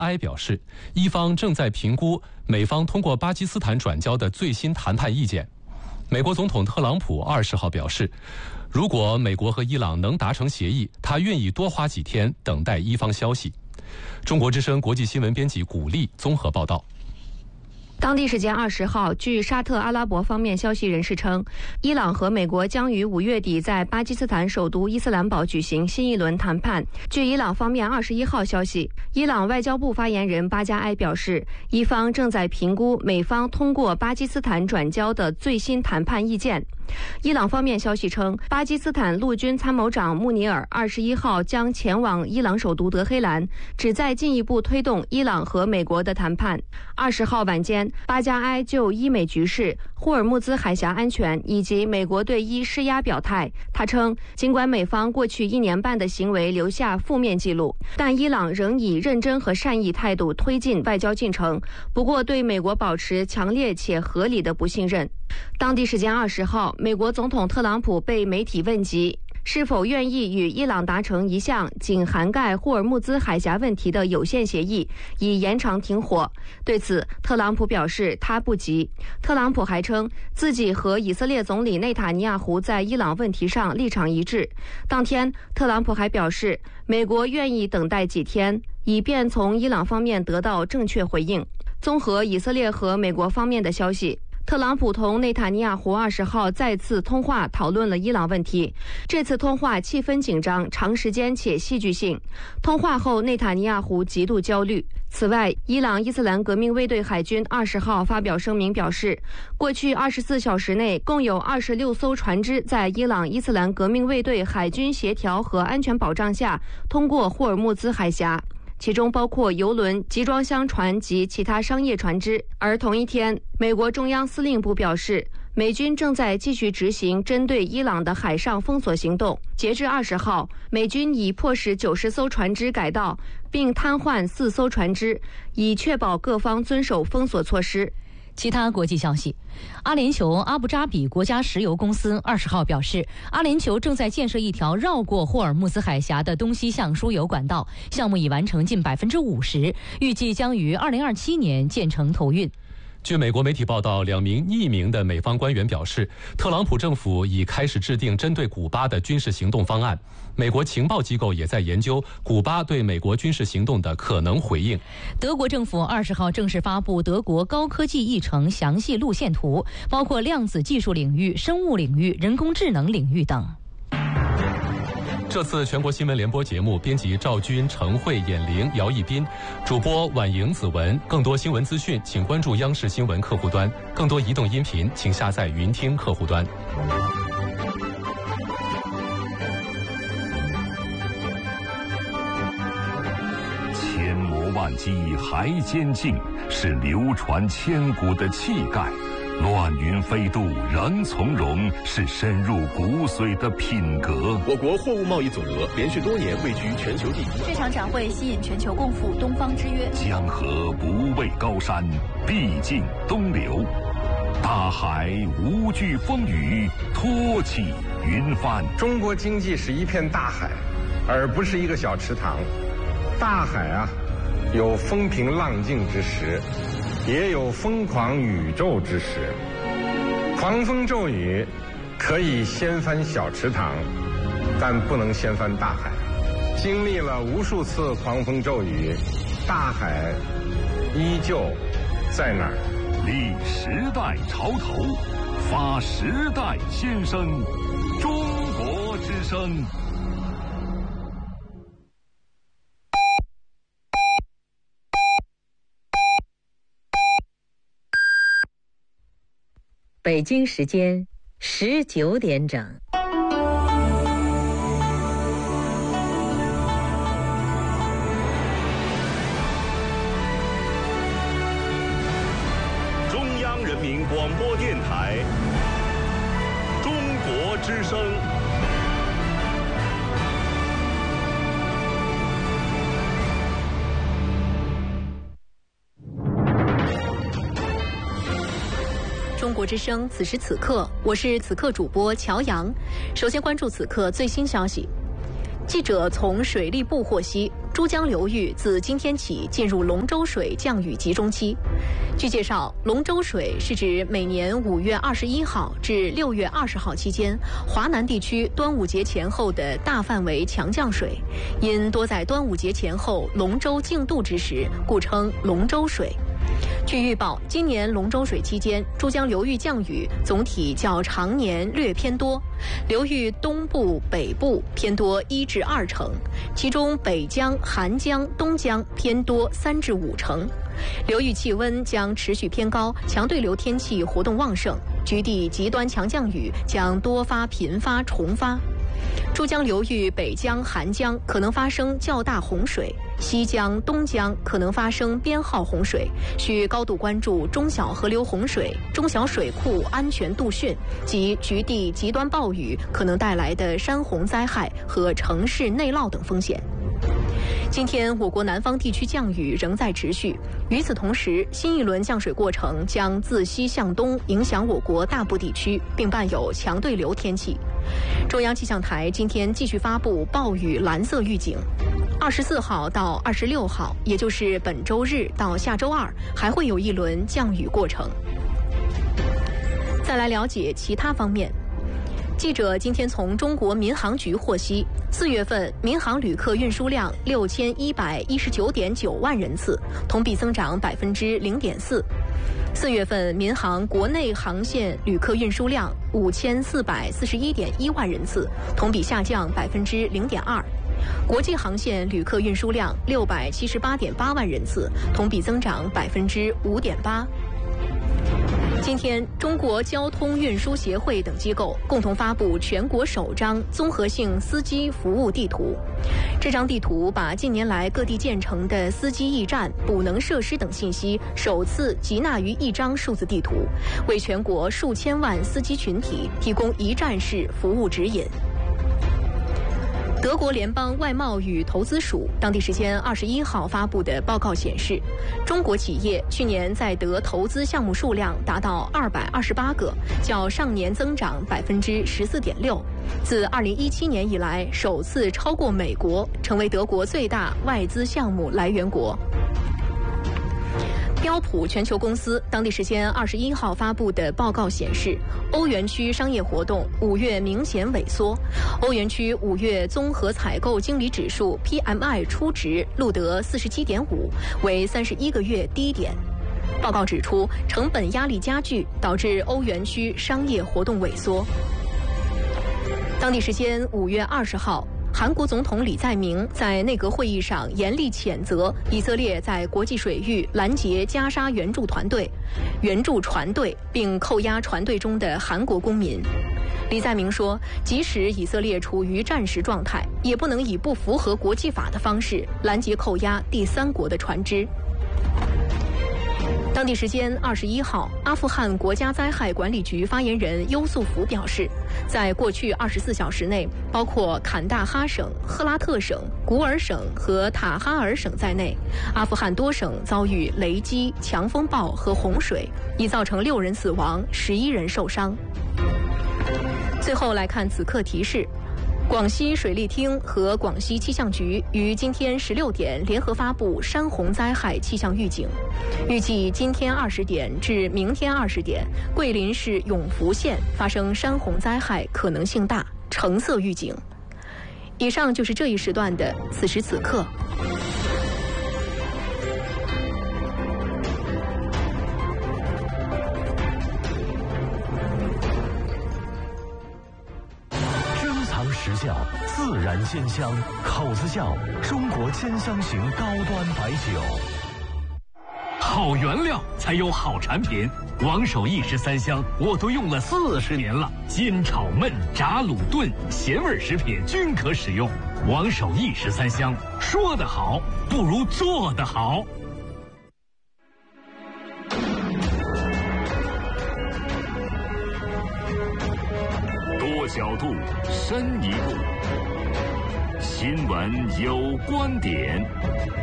埃表示，伊方正在评估美方通过巴基斯坦转交的最新谈判意见。美国总统特朗普20号表示，如果美国和伊朗能达成协议，他愿意多花几天等待伊方消息。中国之声国际新闻编辑古丽综合报道。 当地时间20号，据沙特阿拉伯方面消息人士称，伊朗和美国将于5月底在巴基斯坦首都伊斯兰堡举行新一轮谈判。据伊朗方面21号消息，伊朗外交部发言人巴加埃表示，伊方正在评估美方通过巴基斯坦转交的最新谈判意见。伊朗方面消息称，巴基斯坦陆军参谋长穆尼尔21号将前往伊朗首都德黑兰，旨在进一步推动伊朗和美国的谈判。20号晚间，巴加埃就伊美局势、霍尔木兹海峡安全以及美国对伊施压表态。他称，尽管美方过去1年半的行为留下负面记录，但伊朗仍以认真和善意态度推进外交进程，不过对美国保持强烈且合理的不信任。当地时间20号，美国总统特朗普被媒体问及是否愿意与伊朗达成一项仅涵盖霍尔木兹海峡问题的有限协议，以延长停火。对此，特朗普表示他不急。特朗普还称自己和以色列总理内塔尼亚胡在伊朗问题上立场一致。当天，特朗普还表示，美国愿意等待几天，以便从伊朗方面得到正确回应。综合以色列和美国方面的消息，特朗普同内塔尼亚胡20号再次通话，讨论了伊朗问题。这次通话气氛紧张、长时间且戏剧性。通话后，内塔尼亚胡极度焦虑。此外，伊朗伊斯兰革命卫队海军20号发表声明表示，过去24小时内，共有26艘船只在伊朗伊斯兰革命卫队海军协调和安全保障下通过霍尔木兹海峡，其中包括邮轮、集装箱船及其他商业船只。而同一天，美国中央司令部表示，美军正在继续执行针对伊朗的海上封锁行动。截至20号，美军已迫使90艘船只改道，并瘫痪4艘船只，以确保各方遵守封锁措施。 其他国际消息，阿联酋阿布扎比国家石油公司20号表示，阿联酋正在建设一条绕过霍尔木兹海峡的东西向输油管道，项目已完成近50%，预计将于2027年建成投运。 据美国媒体报道，2名匿名的美方官员表示，特朗普政府已开始制定针对古巴的军事行动方案。美国情报机构也在研究古巴对美国军事行动的可能回应。 德国政府20号正式发布德国高科技议程详细路线图，包括量子技术领域、生物领域、人工智能领域等。 这次全国新闻联播节目，编辑赵军、陈慧、闫玲、姚一斌，主播婉莹、子文。更多新闻资讯，请关注央视新闻客户端；更多移动音频，请下载云听客户端。 千磨万击还坚劲，是流传千古的气概。乱云飞渡仍从容，是深入骨髓的品格。 我国货物贸易总额连续多年位居全球第一。 这场展会吸引全球共赴东方之约。 江河不畏高山，必尽东流。大海无惧风雨，托起云帆。 中国经济是一片大海，而不是一个小池塘。大海啊，有风平浪静之时，也有疯狂宇宙之时。狂风骤雨可以掀翻小池塘，但不能掀翻大海。经历了无数次狂风骤雨，大海依旧在那儿。 立时代潮头，发时代先声。中国之声。 北京时间19点整。 中央人民广播电台，中国之声。 中国之声，此时此刻，我是此刻主播乔阳。首先关注此刻最新消息。记者从水利部获悉， 珠江流域自今天起进入龙舟水降雨集中期。据介绍，龙舟水是指每年5月21号至6月20号期间，华南地区端午节前后的大范围强降水，因多在端午节前后龙舟竞渡之时，故称龙舟水。据预报，今年龙舟水期间，珠江流域降雨总体较常年略偏多，流域东部、北部偏多1至2成，其中北江、韩江、东江偏多3至5成。流域气温将持续偏高，强对流天气活动旺盛，局地极端强降雨将多发、频发、重发。珠江流域北江、韩江可能发生较大洪水，西江、东江可能发生编号洪水，需高度关注中小河流洪水、中小水库安全度汛及局地极端暴雨可能带来的山洪灾害和城市内涝等风险。今天，我国南方地区降雨仍在持续。与此同时，新一轮降水过程将自西向东影响我国大部地区，并伴有强对流天气。中央气象台今天继续发布暴雨蓝色预警，24号到26号，也就是本周日到下周二，还会有一轮降雨过程。再来了解其他方面。记者今天从中国民航局获悉，4月份民航旅客运输量6119.9万人次，同比增长0.4%。4月份民航国内航线旅客运输量5441.1万人次，同比下降0.2%。国际航线旅客运输量678.8万人次，同比增长5.8%。今天，中国交通运输协会等机构共同发布全国首张综合性司机服务地图。这张地图把近年来各地建成的司机驿站、补能设施等信息首次集纳于一张数字地图，为全国数千万司机群体提供一站式服务指引。德国联邦外贸与投资署当地时间21号发布的报告显示，中国企业去年在德投资项目数量达到228个，较上年增长14.6%，自2017年以来首次超过美国，成为德国最大外资项目来源国。标普全球公司当地时间21号发布的报告显示，欧元区商业活动5月明显萎缩，欧元区5月综合采购经理指数 PMI 初值录得47.5，为31个月低点。报告指出，成本压力加剧，导致欧元区商业活动萎缩。当地时间5月20号，韩国总统李在明在内阁会议上严厉谴责以色列在国际水域拦截加沙援助船队，并扣押船队中的韩国公民。李在明说，即使以色列处于战时状态，也不能以不符合国际法的方式拦截扣押第三国的船只。当地时间21号，阿富汗国家灾害管理局发言人优素福表示，在过去24小时内，包括坎大哈省、赫拉特省、古尔省和塔哈尔省在内，阿富汗多省遭遇雷击、强风暴和洪水，已造成6人死亡、11人受伤。最后来看此刻提示。广西水利厅和广西气象局于今天16点联合发布山洪灾害气象预警，预计今天20点至明天20点，桂林市永福县发生山洪灾害可能性大，橙色预警。以上就是这一时段的此时此刻。 时效，自然鲜香，口子窖中国兼香型高端白酒。 好原料才有好产品，王守义13香我都用了40年了，煎炒焖炸卤炖咸味食品均可使用。王守义13香，说得好不如做得好。 多角度，深一步。新闻有观点。